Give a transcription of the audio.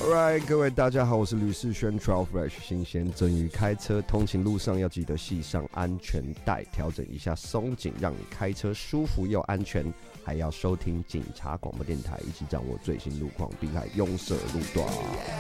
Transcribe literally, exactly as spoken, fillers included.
Alright， 各位大家好，我是吕世轩 Trial Fresh 新鲜蒸鱼。开车通勤路上要记得系上安全带，调整一下松紧，让你开车舒服又安全。还要收听警察广播电台，一起掌握最新路况，避开拥塞路段。